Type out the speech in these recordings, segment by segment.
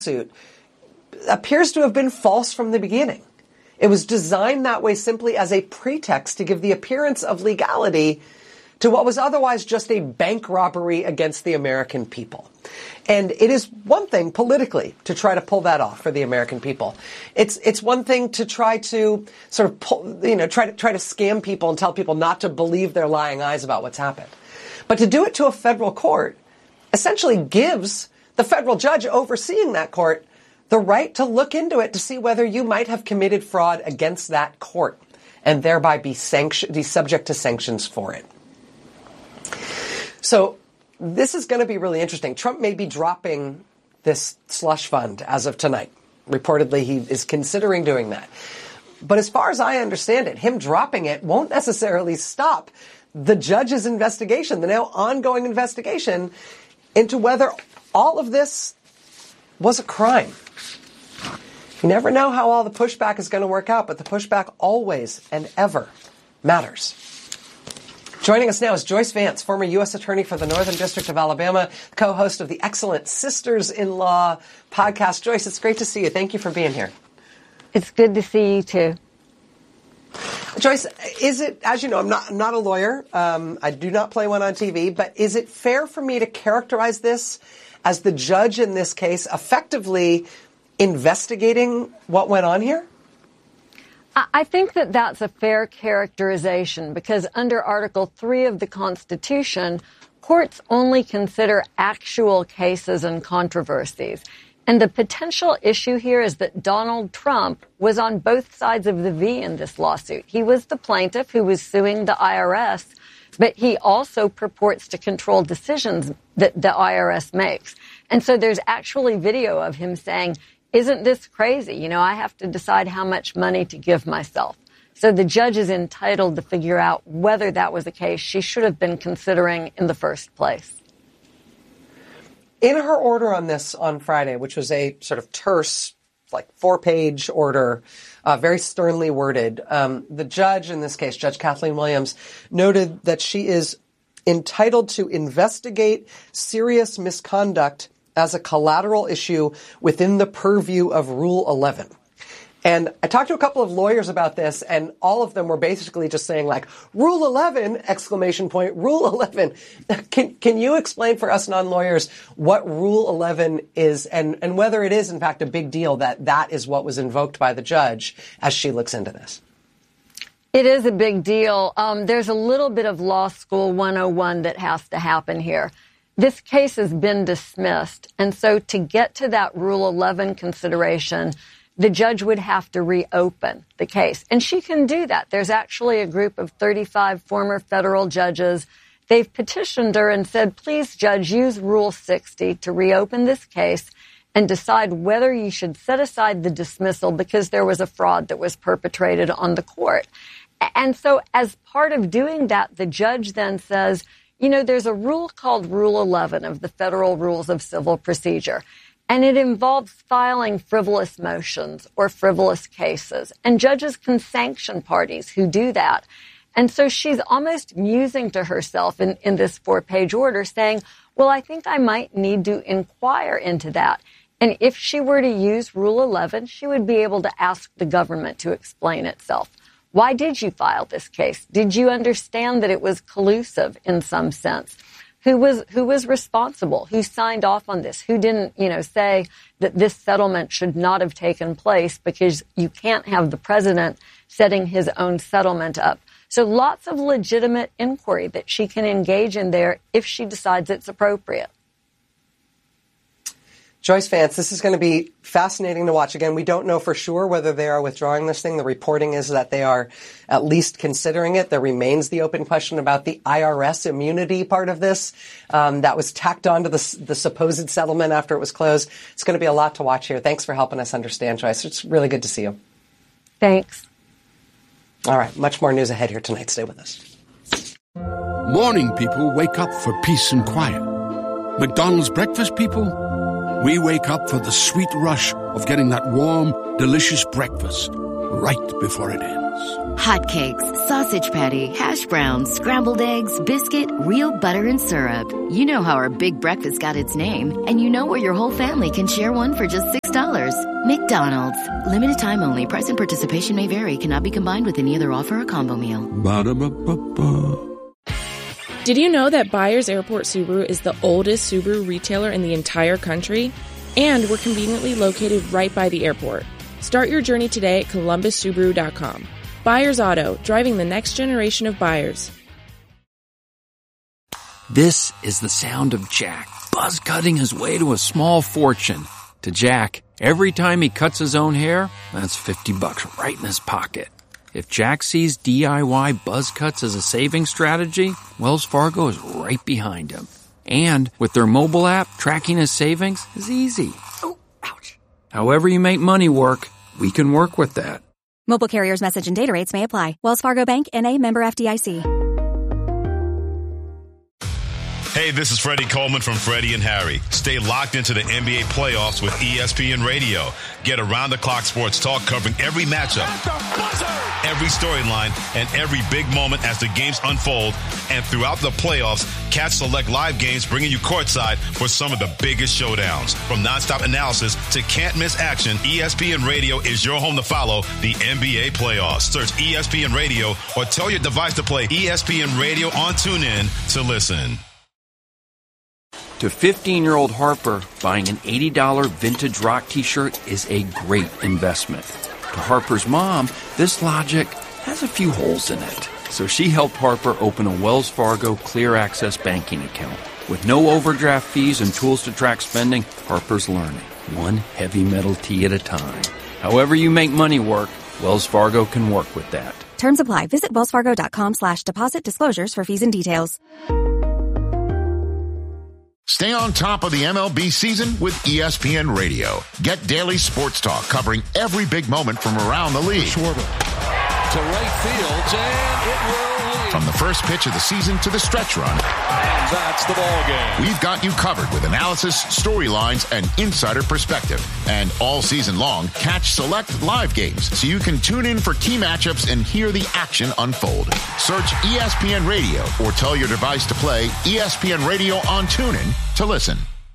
lawsuit appears to have been false from the beginning. It was designed that way simply as a pretext to give the appearance of legality to what was otherwise just a bank robbery against the American people. And it is one thing politically to try to pull that off for the American people. It's one thing to try to sort of try to scam people and tell people not to believe their lying eyes about what's happened. But to do it to a federal court essentially gives the federal judge overseeing that court the right to look into it to see whether you might have committed fraud against that court and thereby be subject to sanctions for it. So this is going to be really interesting. Trump may be dropping this slush fund as of tonight. Reportedly, he is considering doing that. But as far as I understand it, him dropping it won't necessarily stop the judge's investigation, the now ongoing investigation into whether all of this was a crime. You never know how all the pushback is going to work out, but the pushback always and ever matters. Joining us now is Joyce Vance, former U.S. Attorney for the Northern District of Alabama, co-host of the excellent Sisters-in-Law podcast. Joyce, it's great to see you. Thank you for being here. It's good to see you, too. Joyce, is it, as you know, I'm not a lawyer. I do not play one on TV, but is it fair for me to characterize this as the judge in this case effectively investigating what went on here? I think that that's a fair characterization because under Article 3 of the Constitution, courts only consider actual cases and controversies. And the potential issue here is that Donald Trump was on both sides of the V in this lawsuit. He was the plaintiff who was suing the IRS, but he also purports to control decisions that the IRS makes. And so there's actually video of him saying, "Isn't this crazy? You know, I have to decide how much money to give myself." So the judge is entitled to figure out whether that was a case she should have been considering in the first place. In her order on this on Friday, which was a sort of terse, like 4-page order, very sternly worded, the judge, in this case, Judge Kathleen Williams, noted that she is entitled to investigate serious misconduct as a collateral issue within the purview of Rule 11. And I talked to a couple of lawyers about this, and all of them were basically just saying, like, Rule 11, exclamation point, Rule 11. Can you explain for us non-lawyers what Rule 11 is and whether it is, in fact, a big deal that is what was invoked by the judge as she looks into this? It is a big deal. There's a little bit of law school 101 that has to happen here. This case has been dismissed, and so to get to that Rule 11 consideration, the judge would have to reopen the case. And she can do that. There's actually a group of 35 former federal judges. They've petitioned her and said, please, Judge, use Rule 60 to reopen this case and decide whether you should set aside the dismissal because there was a fraud that was perpetrated on the court. And so as part of doing that, the judge then says, you know, there's a rule called Rule 11 of the Federal Rules of Civil Procedure, and it involves filing frivolous motions or frivolous cases. And judges can sanction parties who do that. And so she's almost musing to herself in this 4-page order saying, well, I think I might need to inquire into that. And if she were to use Rule 11, she would be able to ask the government to explain itself. Why did you file this case? Did you understand that it was collusive in some sense? Who was responsible? Who signed off on this? Who didn't, say that this settlement should not have taken place because you can't have the president setting his own settlement up. So lots of legitimate inquiry that she can engage in there if she decides it's appropriate. Joyce Vance, this is going to be fascinating to watch. Again, we don't know for sure whether they are withdrawing this thing. The reporting is that they are at least considering it. There remains the open question about the IRS immunity part of this that was tacked onto the supposed settlement after it was closed. It's going to be a lot to watch here. Thanks for helping us understand, Joyce. It's really good to see you. Thanks. All right, much more news ahead here tonight. Stay with us. Morning people wake up for peace and quiet. McDonald's breakfast people, we wake up for the sweet rush of getting that warm, delicious breakfast right before it ends. Hotcakes, sausage patty, hash browns, scrambled eggs, biscuit, real butter and syrup. You know how our big breakfast got its name, and you know where your whole family can share one for just $6. McDonald's. Limited time only. Price and participation may vary. Cannot be combined with any other offer or combo meal. Ba-da-ba-ba-ba. Did you know that Byers Airport Subaru is the oldest Subaru retailer in the entire country? And we're conveniently located right by the airport. Start your journey today at ColumbusSubaru.com. Byers Auto, driving the next generation of buyers. This is the sound of Jack, buzz cutting his way to a small fortune. To Jack, every time he cuts his own hair, that's $50 right in his pocket. If Jack sees DIY buzz cuts as a saving strategy, Wells Fargo is right behind him. And with their mobile app, tracking his savings is easy. Oh, ouch. However you make money work, we can work with that. Mobile carriers' message and data rates may apply. Wells Fargo Bank, N.A., member FDIC. Hey, this is Freddie Coleman from Freddie and Harry. Stay locked into the NBA playoffs with ESPN Radio. Get around-the-clock sports talk covering every matchup, every storyline, and every big moment as the games unfold. And throughout the playoffs, catch select live games bringing you courtside for some of the biggest showdowns. From nonstop analysis to can't-miss action, ESPN Radio is your home to follow the NBA playoffs. Search ESPN Radio or tell your device to play ESPN Radio on TuneIn to listen. To 15-year-old Harper, buying an $80 vintage rock t-shirt is a great investment. To Harper's mom, this logic has a few holes in it. So she helped Harper open a Wells Fargo Clear Access banking account. With no overdraft fees and tools to track spending, Harper's learning, one heavy metal tee at a time. However you make money work, Wells Fargo can work with that. Terms apply. Visit wellsfargo.com/deposit disclosures for fees and details. Stay on top of the MLB season with ESPN Radio. Get daily sports talk covering every big moment from around the league. Schwarber to right field, and it will lead. From the first pitch of the season to the stretch run. And that's the ball game. We've got you covered with analysis, storylines, and insider perspective. And all season long, catch select live games so you can tune in for key matchups and hear the action unfold. Search ESPN Radio or tell your device to play ESPN Radio on TuneIn to listen.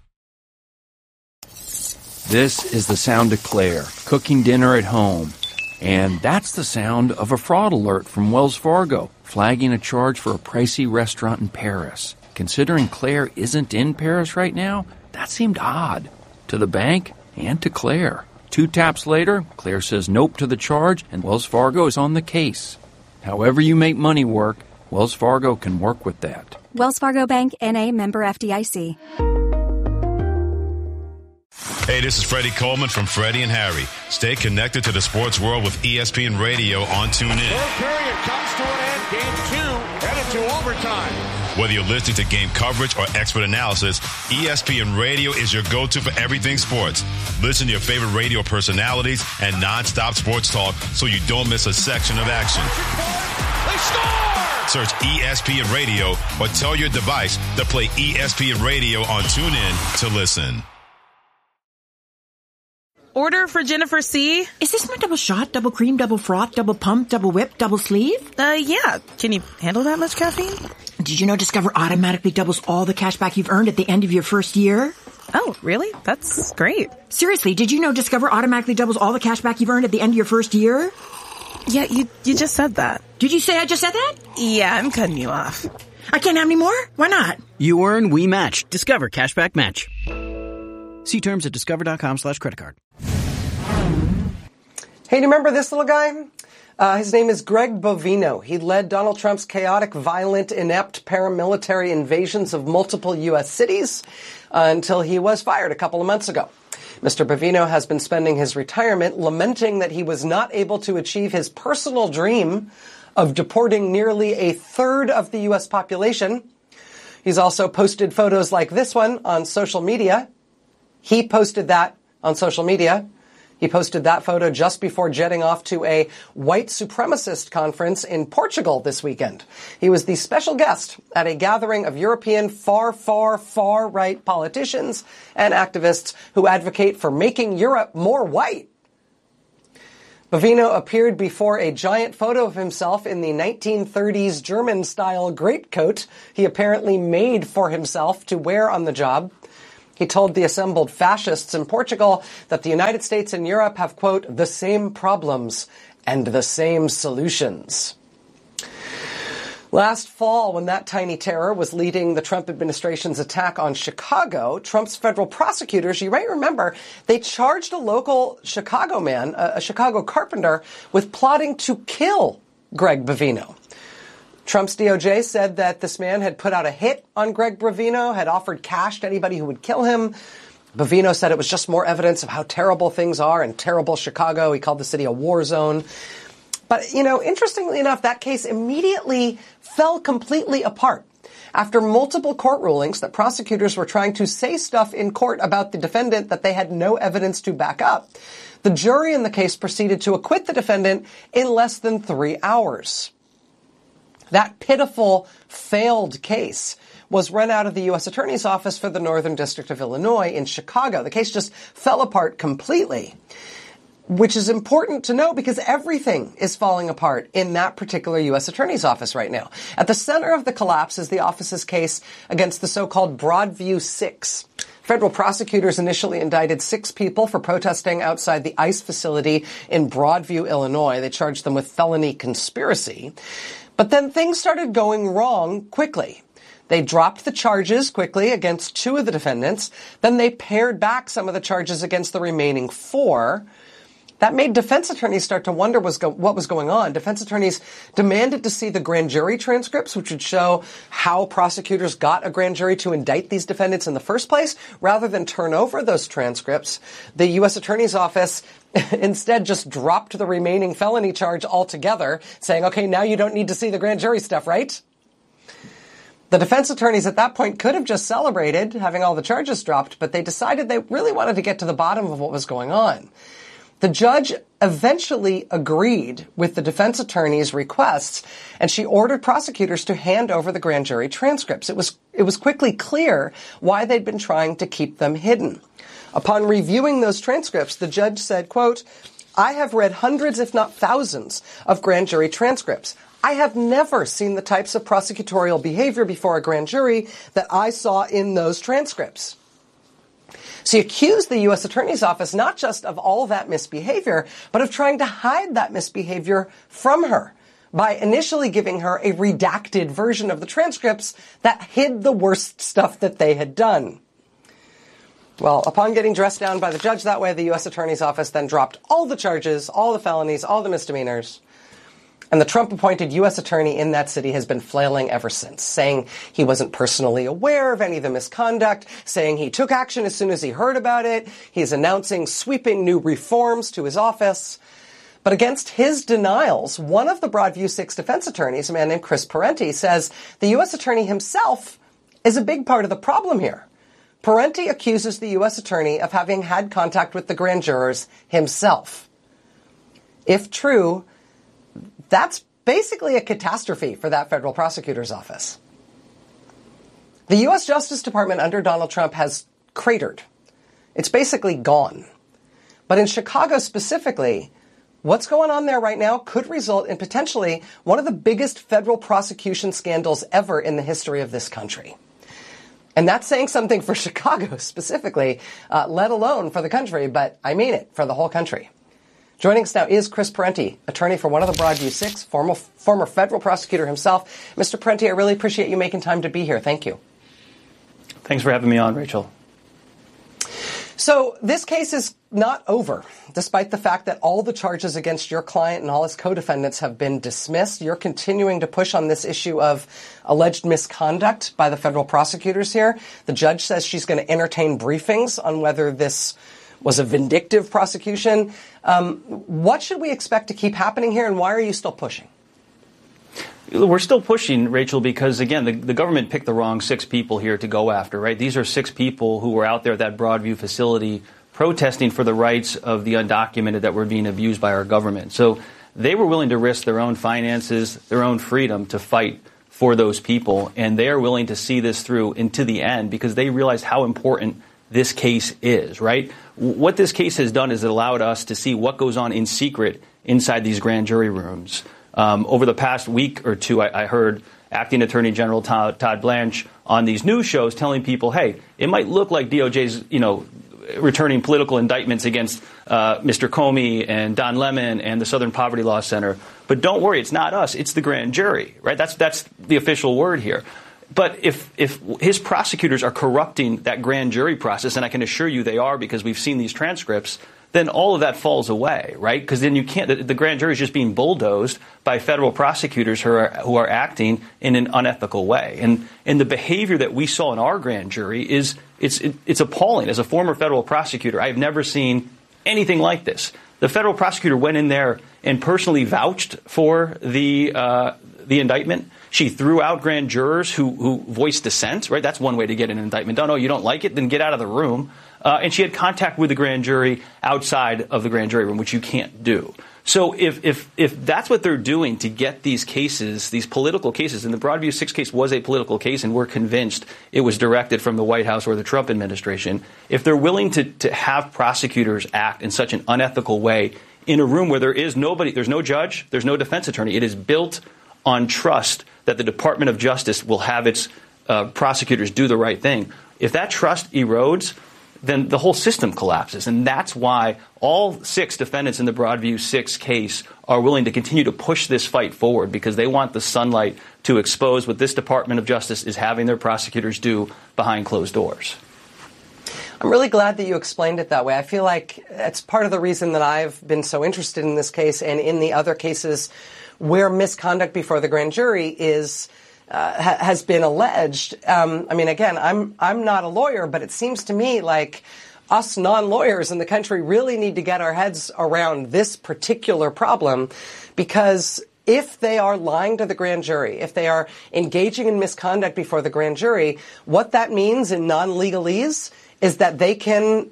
This is the sound of Claire, cooking dinner at home. And that's the sound of a fraud alert from Wells Fargo, flagging a charge for a pricey restaurant in Paris. Considering Claire isn't in Paris right now, that seemed odd. To the bank and to Claire. 2 taps later, Claire says nope to the charge, and Wells Fargo is on the case. However you make money work, Wells Fargo can work with that. Wells Fargo Bank, N.A., member FDIC. Hey, this is Freddie Coleman from Freddie and Harry. Stay connected to the sports world with ESPN Radio on TuneIn. Third period comes to an end. Game 2 headed to overtime. Whether you're listening to game coverage or expert analysis, ESPN Radio is your go-to for everything sports. Listen to your favorite radio personalities and nonstop sports talk so you don't miss a section of action. They score! Search ESPN Radio or tell your device to play ESPN Radio on TuneIn to listen. Order for Jennifer C. Is this my double shot, double cream, double froth, double pump, double whip, double sleeve? Yeah. Can you handle that much caffeine? Did you know Discover automatically doubles all the cash back you've earned at the end of your first year? Oh, really? That's great. Seriously, did you know Discover automatically doubles all the cash back you've earned at the end of your first year? Yeah, you just said that. Did you say I just said that? Yeah, I'm cutting you off. I can't have any more? Why not? You earn, we match. Discover Cashback Match. See terms at discover.com/creditcard. Hey, do you remember this little guy? His name is Greg Bovino. He led Donald Trump's chaotic, violent, inept paramilitary invasions of multiple U.S. cities until he was fired a couple of months ago. Mr. Bovino has been spending his retirement lamenting that he was not able to achieve his personal dream of deporting nearly a third of the U.S. population. He's also posted photos like this one on social media. He posted that on social media. He posted that photo just before jetting off to a white supremacist conference in Portugal this weekend. He was the special guest at a gathering of European far right politicians and activists who advocate for making Europe more white. Bovino appeared before a giant photo of himself in the 1930s German-style greatcoat he apparently made for himself to wear on the job. He told the assembled fascists in Portugal that the United States and Europe have, quote, the same problems and the same solutions. Last fall, when that tiny terror was leading the Trump administration's attack on Chicago, Trump's federal prosecutors, you might remember, they charged a local Chicago man, a Chicago carpenter, with plotting to kill Greg Bovino. Trump's DOJ said that this man had put out a hit on Greg Bovino, had offered cash to anybody who would kill him. Bovino said it was just more evidence of how terrible things are in terrible Chicago. He called the city a war zone. But, interestingly enough, that case immediately fell completely apart after multiple court rulings that prosecutors were trying to say stuff in court about the defendant that they had no evidence to back up. The jury in the case proceeded to acquit the defendant in less than 3 hours. That pitiful, failed case was run out of the U.S. Attorney's Office for the Northern District of Illinois in Chicago. The case just fell apart completely, which is important to know because everything is falling apart in that particular U.S. Attorney's Office right now. At the center of the collapse is the office's case against the so-called Broadview Six. Federal prosecutors initially indicted 6 people for protesting outside the ICE facility in Broadview, Illinois. They charged them with felony conspiracy. But then things started going wrong quickly. They dropped the charges quickly against 2 of the defendants. Then they pared back some of the charges against the remaining 4. That made defense attorneys start to wonder what was going on. Defense attorneys demanded to see the grand jury transcripts, which would show how prosecutors got a grand jury to indict these defendants in the first place. Rather than turn over those transcripts, the U.S. Attorney's Office instead just dropped the remaining felony charge altogether, saying, okay, now you don't need to see the grand jury stuff, right? The defense attorneys at that point could have just celebrated having all the charges dropped, but they decided they really wanted to get to the bottom of what was going on. The judge eventually agreed with the defense attorney's requests, and she ordered prosecutors to hand over the grand jury transcripts. It was quickly clear why they'd been trying to keep them hidden. Upon reviewing those transcripts, the judge said, quote, I have read hundreds, if not thousands, of grand jury transcripts. I have never seen the types of prosecutorial behavior before a grand jury that I saw in those transcripts. She accused the U.S. Attorney's Office not just of all that misbehavior, but of trying to hide that misbehavior from her by initially giving her a redacted version of the transcripts that hid the worst stuff that they had done. Well, upon getting dressed down by the judge that way, the U.S. Attorney's Office then dropped all the charges, all the felonies, all the misdemeanors. And the Trump-appointed U.S. attorney in that city has been flailing ever since, saying he wasn't personally aware of any of the misconduct, saying he took action as soon as he heard about it. He's announcing sweeping new reforms to his office. But against his denials, one of the Broadview Six defense attorneys, a man named Chris Parenti, says the U.S. attorney himself is a big part of the problem here. Parenti accuses the U.S. attorney of having had contact with the grand jurors himself. If true, that's basically a catastrophe for that federal prosecutor's office. The U.S. Justice Department under Donald Trump has cratered. It's basically gone. But in Chicago specifically, what's going on there right now could result in potentially one of the biggest federal prosecution scandals ever in the history of this country. And that's saying something for Chicago specifically, let alone for the country, but I mean it, for the whole country. Joining us now is Chris Parenti, attorney for one of the Broadview Six, former federal prosecutor himself. Mr. Parenti, I really appreciate you making time to be here. Thank you. Thanks for having me on, Rachel. So this case is not over, despite the fact that all the charges against your client and all his co-defendants have been dismissed. You're continuing to push on this issue of alleged misconduct by the federal prosecutors here. The judge says she's going to entertain briefings on whether this was a vindictive prosecution. What should we expect to keep happening here, and why are you still pushing? We're still pushing, Rachel, because, again, the government picked the wrong 6 people here to go after, right? These are 6 people who were out there at that Broadview facility protesting for the rights of the undocumented that were being abused by our government. So they were willing to risk their own finances, their own freedom to fight for those people, and they are willing to see this through into the end because they realize how important this case is, right? What this case has done is it allowed us to see what goes on in secret inside these grand jury rooms. Over the past week or two, I heard Acting Attorney General Todd Blanche on these news shows telling people, hey, it might look like DOJ's, returning political indictments against Mr. Comey and Don Lemon and the Southern Poverty Law Center. But don't worry, it's not us. It's the grand jury, right? That's the official word here. But if his prosecutors are corrupting that grand jury process, and I can assure you they are because we've seen these transcripts, then all of that falls away, right? Because then you can't. The grand jury is just being bulldozed by federal prosecutors who are acting in an unethical way. And the behavior that we saw in our grand jury is it's appalling. As a former federal prosecutor, I've never seen anything like this. The federal prosecutor went in there and personally vouched for the indictment. She threw out grand jurors who voiced dissent, right? That's one way to get an indictment done. Oh, you don't like it? Then get out of the room. And she had contact with the grand jury outside of the grand jury room, which you can't do. So if that's what they're doing to get these cases, these political cases, and the Broadview 6 case was a political case, and we're convinced it was directed from the White House or the Trump administration, if they're willing to have prosecutors act in such an unethical way in a room where there is nobody, there's no judge, there's no defense attorney, it is built on trust that the Department of Justice will have its prosecutors do the right thing. If that trust erodes, then the whole system collapses. And that's why all 6 defendants in the Broadview 6 case are willing to continue to push this fight forward, because they want the sunlight to expose what this Department of Justice is having their prosecutors do behind closed doors. I'm really glad that you explained it that way. I feel like it's part of the reason that I've been so interested in this case and in the other cases where misconduct before the grand jury has been alleged. Again, I'm not a lawyer, but it seems to me like us non-lawyers in the country really need to get our heads around this particular problem, because if they are lying to the grand jury, if they are engaging in misconduct before the grand jury, what that means in non-legalese is that they can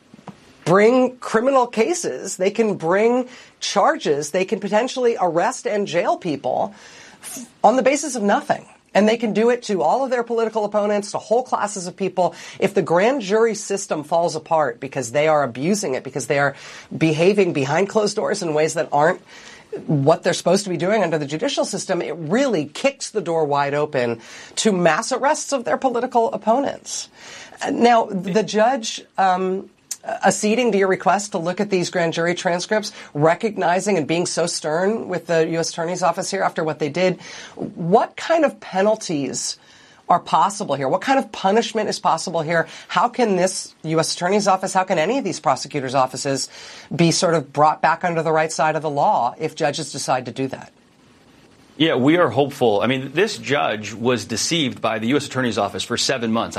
bring criminal cases, they can bring charges, they can potentially arrest and jail people on the basis of nothing. And they can do it to all of their political opponents, to whole classes of people. If the grand jury system falls apart because they are abusing it, because they are behaving behind closed doors in ways that aren't what they're supposed to be doing under the judicial system, it really kicks the door wide open to mass arrests of their political opponents. Now, the judge acceding to your request to look at these grand jury transcripts, recognizing and being so stern with the U.S. Attorney's Office here after what they did, what kind of penalties are possible here? What kind of punishment is possible here? How can this U.S. Attorney's Office, how can any of these prosecutors' offices be sort of brought back under the right side of the law if judges decide to do that? Yeah, we are hopeful. I mean, this judge was deceived by the U.S. Attorney's Office for 7 months.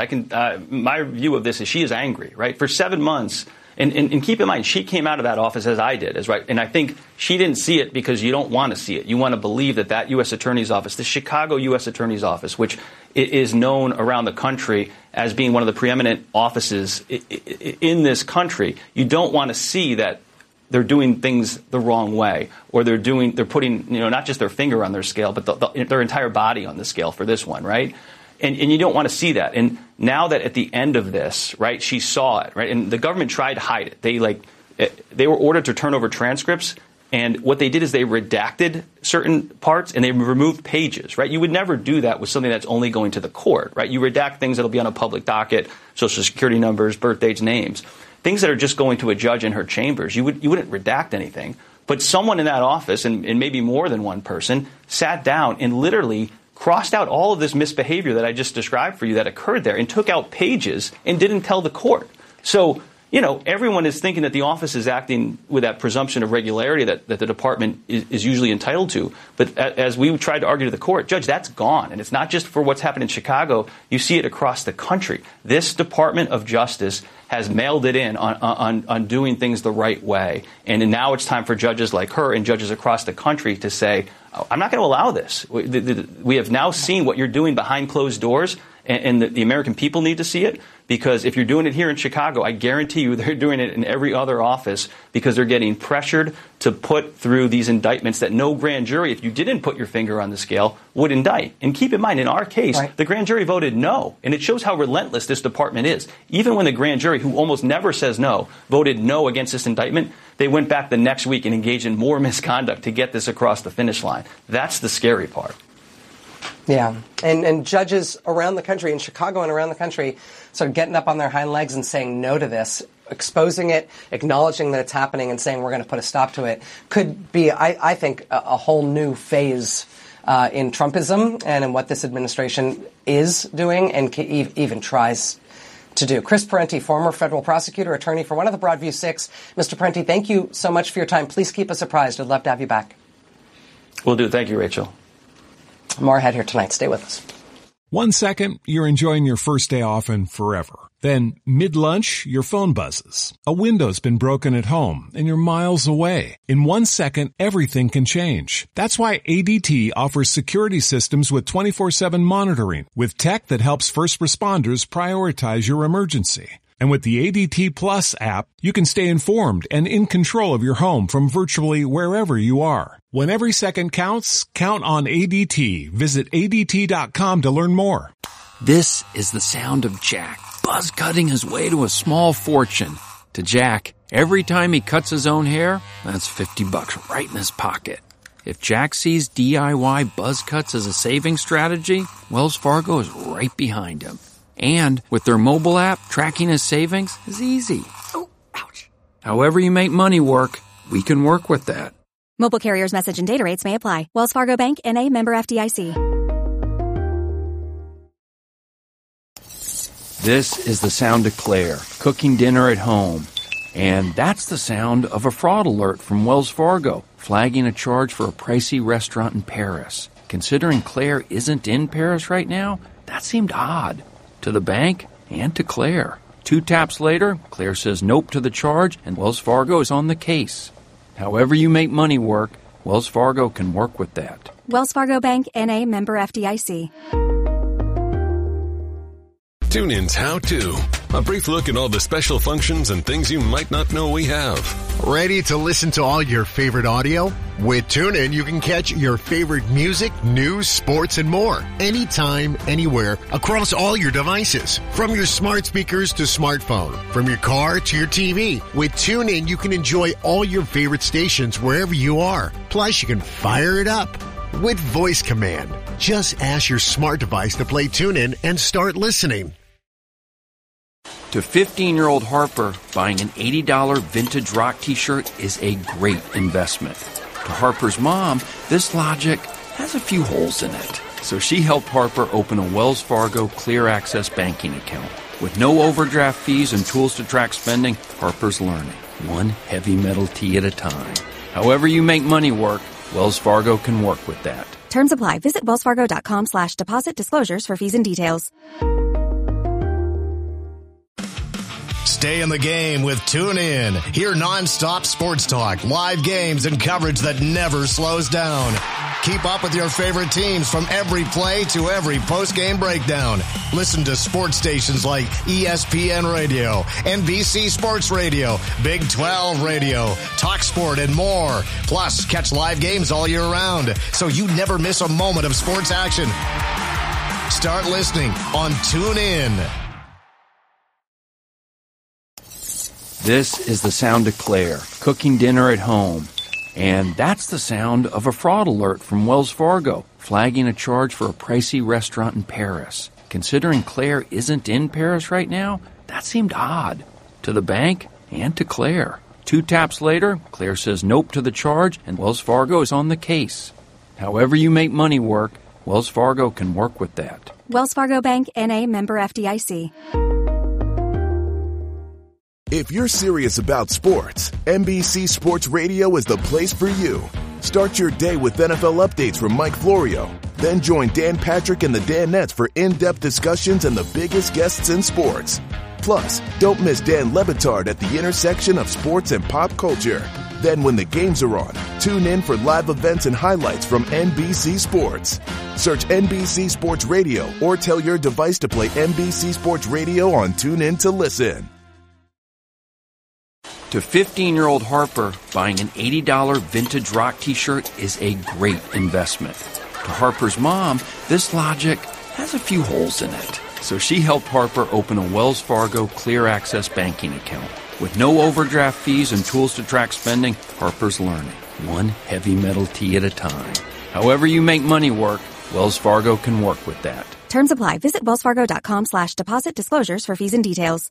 My view of this is she is angry, right? For 7 months. And keep in mind, she came out of that office as I did, right? And I think she didn't see it because you don't want to see it. You want to believe that U.S. Attorney's Office, the Chicago U.S. Attorney's Office, which is known around the country as being one of the preeminent offices in this country, you don't want to see that they're doing things the wrong way, or they're putting, not just their finger on their scale, but their entire body on the scale for this one, right? And you don't want to see that. And now that at the end of this, right, she saw it, right, and the government tried to hide it. They were ordered to turn over transcripts, and what they did is they redacted certain parts and they removed pages, right? You would never do that with something that's only going to the court, right? You redact things that'll be on a public docket, social security numbers, birth dates, names. Things that are just going to a judge in her chambers, you wouldn't redact anything. But someone in that office, and maybe more than one person, sat down and literally crossed out all of this misbehavior that I just described for you that occurred there and took out pages and didn't tell the court. So, everyone is thinking that the office is acting with that presumption of regularity that the department is usually entitled to. But as we tried to argue to the court, Judge, that's gone. And it's not just for what's happened in Chicago. You see it across the country. This Department of Justice has mailed it in on doing things the right way. And now it's time for judges like her and judges across the country to say, I'm not going to allow this. We have now seen what you're doing behind closed doors, and the American people need to see it. Because if you're doing it here in Chicago, I guarantee you they're doing it in every other office because they're getting pressured to put through these indictments that no grand jury, if you didn't put your finger on the scale, would indict. And keep in mind, in our case, the grand jury voted no. And it shows how relentless this department is. Even when the grand jury, who almost never says no, voted no against this indictment, they went back the next week and engaged in more misconduct to get this across the finish line. That's the scary part. Yeah, and judges around the country, in Chicago and around the country, sort of getting up on their hind legs and saying no to this, exposing it, acknowledging that it's happening, and saying we're going to put a stop to it, could be, I think, a whole new phase in Trumpism and in what this administration is doing and even tries to do. Chris Parenti, former federal prosecutor, attorney for one of the Broadview Six. Mr. Parenti, thank you so much for your time. Please keep us apprised. I'd love to have you back. Will do. Thank you, Rachel. More ahead here tonight. Stay with us. 1 second, you're enjoying your first day off and forever. Then, mid-lunch, your phone buzzes. A window's been broken at home, and you're miles away. In 1 second, everything can change. That's why ADT offers security systems with 24/7 monitoring, with tech that helps first responders prioritize your emergency. And with the ADT Plus app, you can stay informed and in control of your home from virtually wherever you are. When every second counts, count on ADT. Visit ADT.com to learn more. This is the sound of Jack buzz cutting his way to a small fortune. To Jack, every time he cuts his own hair, that's $50 right in his pocket. If Jack sees DIY buzz cuts as a saving strategy, Wells Fargo is right behind him. And with their mobile app, tracking his savings is easy. Oh, ouch. However you make money work, we can work with that. Mobile carriers' message and data rates may apply. Wells Fargo Bank, N.A., member FDIC. This is the sound of Claire, cooking dinner at home. And that's the sound of a fraud alert from Wells Fargo, flagging a charge for a pricey restaurant in Paris. Considering Claire isn't in Paris right now, that seemed odd. To the bank and to Claire. 2 taps later, Claire says nope to the charge, and Wells Fargo is on the case. However you make money work, Wells Fargo can work with that. Wells Fargo Bank, N.A., member FDIC. TuneIn's How To. A brief look at all the special functions and things you might not know we have. Ready to listen to all your favorite audio? With TuneIn, you can catch your favorite music, news, sports, and more. Anytime, anywhere, across all your devices. From your smart speakers to smartphone. From your car to your TV. With TuneIn, you can enjoy all your favorite stations wherever you are. Plus, you can fire it up with voice command. Just ask your smart device to play TuneIn and start listening. To 15-year-old Harper, buying an $80 vintage rock t-shirt is a great investment. To Harper's mom, this logic has a few holes in it. So she helped Harper open a Wells Fargo Clear Access banking account. With no overdraft fees and tools to track spending, Harper's learning, one heavy metal tee at a time. However you make money work, Wells Fargo can work with that. Terms apply. Visit wellsfargo.com/deposit disclosures for fees and details. Stay in the game with TuneIn. Hear nonstop sports talk, live games, and coverage that never slows down. Keep up with your favorite teams from every play to every post-game breakdown. Listen to sports stations like ESPN Radio, NBC Sports Radio, Big 12 Radio, TalkSport, and more. Plus, catch live games all year round, so you never miss a moment of sports action. Start listening on TuneIn. This is the sound of Claire, cooking dinner at home. And that's the sound of a fraud alert from Wells Fargo, flagging a charge for a pricey restaurant in Paris. Considering Claire isn't in Paris right now, that seemed odd. To the bank and to Claire. 2 taps later, Claire says nope to the charge, and Wells Fargo is on the case. However you make money work, Wells Fargo can work with that. Wells Fargo Bank, N.A., member FDIC. If you're serious about sports, NBC Sports Radio is the place for you. Start your day with NFL updates from Mike Florio. Then join Dan Patrick and the Danettes for in-depth discussions and the biggest guests in sports. Plus, don't miss Dan Le Batard at the intersection of sports and pop culture. Then when the games are on, Tune in for live events and highlights from NBC Sports. Search NBC Sports Radio or tell your device to play NBC Sports Radio on TuneIn to listen. To 15-year-old Harper, buying an $80 vintage rock t-shirt is a great investment. To Harper's mom, this logic has a few holes in it. So she helped Harper open a Wells Fargo Clear Access banking account. With no overdraft fees and tools to track spending, Harper's learning, one heavy metal tee at a time. However you make money work, Wells Fargo can work with that. Terms apply. Visit wellsfargo.com/deposit disclosures for fees and details.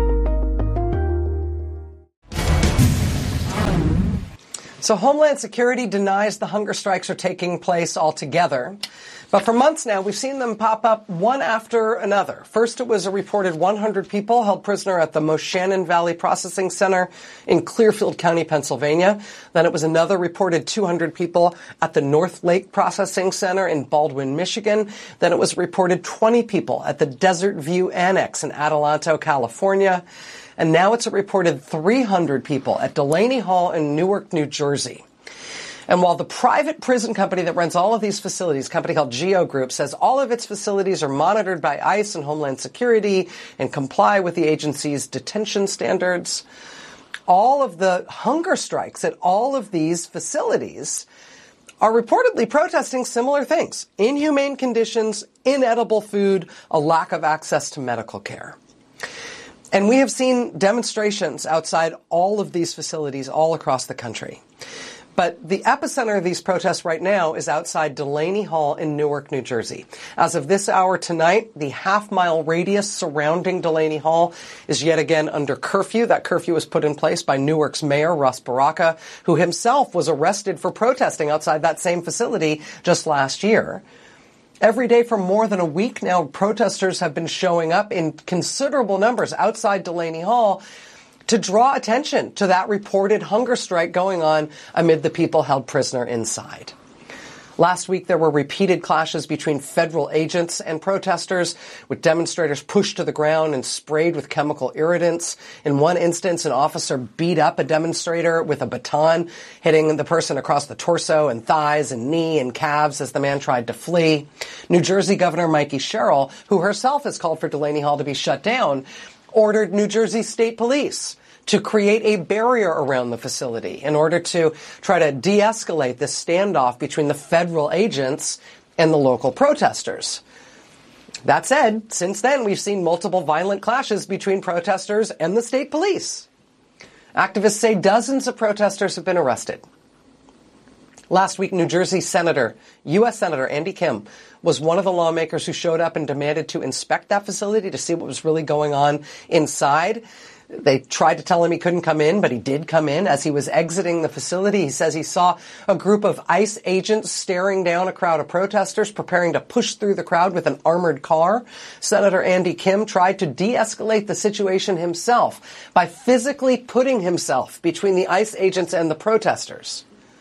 So Homeland Security denies the hunger strikes are taking place altogether. But for months now, we've seen them pop up one after another. First, it was a reported 100 people held prisoner at the Moshannon Valley Processing Center in Clearfield County, Pennsylvania. Then it was another reported 200 people at the North Lake Processing Center in Baldwin, Michigan. Then it was reported 20 people at the Desert View Annex in Adelanto, California. And now it's a reported 300 people at Delaney Hall in Newark, New Jersey. And while the private prison company that runs all of these facilities, a company called Geo Group, says all of its facilities are monitored by ICE and Homeland Security and comply with the agency's detention standards, all of the hunger strikes at all of these facilities are reportedly protesting similar things: inhumane conditions, inedible food, a lack of access to medical care. And we have seen demonstrations outside all of these facilities all across the country. But the epicenter of these protests right now is outside Delaney Hall in Newark, New Jersey. As of this hour tonight, the half-mile radius surrounding Delaney Hall is yet again under curfew. That curfew was put in place by Newark's mayor, Russ Baraka, who himself was arrested for protesting outside that same facility just last year. Every day for more than a week now, protesters have been showing up in considerable numbers outside Delaney Hall to draw attention to that reported hunger strike going on amid the people held prisoner inside. Last week, there were repeated clashes between federal agents and protesters, with demonstrators pushed to the ground and sprayed with chemical irritants. In one instance, an officer beat up a demonstrator with a baton, hitting the person across the torso and thighs and knee and calves as the man tried to flee. New Jersey Governor Mikey Sherrill, who herself has called for Delaney Hall to be shut down, ordered New Jersey State Police to create a barrier around the facility in order to try to de-escalate this standoff between the federal agents and the local protesters. That said, since then, we've seen multiple violent clashes between protesters and the state police. Activists say dozens of protesters have been arrested. Last week, New Jersey U.S. Senator Andy Kim was one of the lawmakers who showed up and demanded to inspect that facility to see what was really going on inside. They tried to tell him he couldn't come in, but he did come in. As he was exiting the facility, he says he saw a group of ICE agents staring down a crowd of protesters, preparing to push through the crowd with an armored car. Senator Andy Kim tried to de-escalate the situation himself by physically putting himself between the ICE agents and the protesters.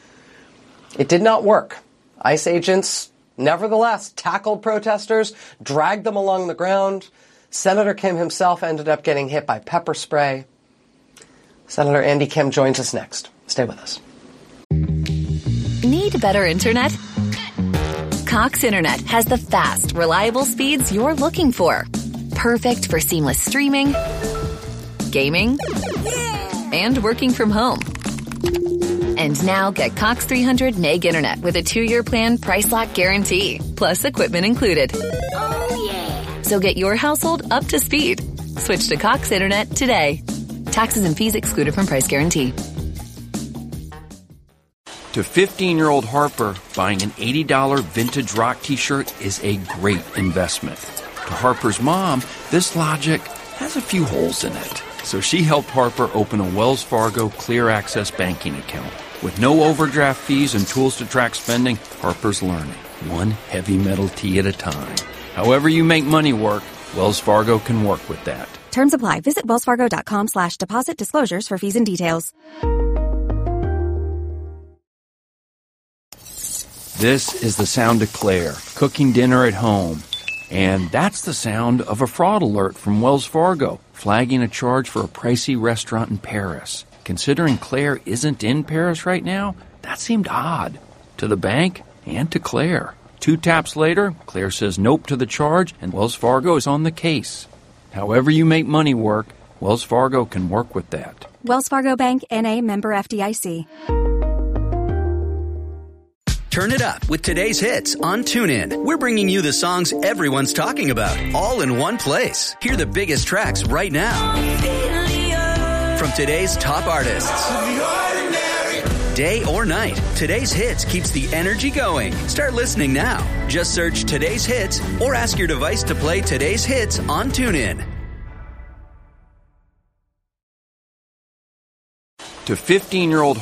It did not work. ICE agents, nevertheless, tackled protesters, dragged them along the ground. Senator Kim himself ended up getting hit by pepper spray. Senator Andy Kim joins us next. Stay with us. Need better internet? Cox Internet has the fast, reliable speeds you're looking for. Perfect for seamless streaming, gaming, and working from home. And now get Cox 300 meg internet with a 2-year plan price lock guarantee, plus equipment included. So get your household up to speed. Switch to Cox Internet today. Taxes and fees excluded from price guarantee. To 15-year-old Harper, buying an $80 vintage rock t-shirt is a great investment. To Harper's mom, this logic has a few holes in it. So she helped Harper open a Wells Fargo Clear Access banking account. With no overdraft fees and tools to track spending, Harper's learning, one heavy metal tee at a time. However you make money work, Wells Fargo can work with that. Terms apply. Visit wellsfargo.com/deposit disclosures for fees and details. This is the sound of Claire, cooking dinner at home. And that's the sound of a fraud alert from Wells Fargo, flagging a charge for a pricey restaurant in Paris. Considering Claire isn't in Paris right now, that's That seemed odd to the bank and to Claire. 2 taps later, Claire says nope to the charge, and Wells Fargo is on the case. However you make money work, Wells Fargo can work with that. Wells Fargo Bank, N.A., member FDIC. Turn it up with today's hits on TuneIn. We're bringing you the songs everyone's talking about, all in one place. Hear the biggest tracks right now from today's top artists. Day or night, today's hits keeps the energy going. Start listening now. Just search today's hits or ask your device to play today's hits on TuneIn. To 15-year-old